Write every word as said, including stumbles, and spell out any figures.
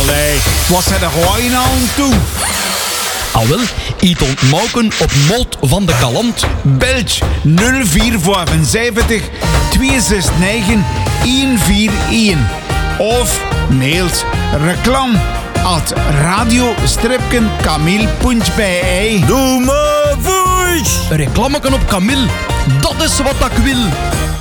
allee, wat zijn er gewoon aan toe? Al wel, iets ontmoken op Mot van de Kalant. Belg nul vier vijfenzeventig twee zes negen een vier een of mailt reclam at radio-kamil punt b e. Doe maar voice! Reclameken op Camille, dat is wat ik wil.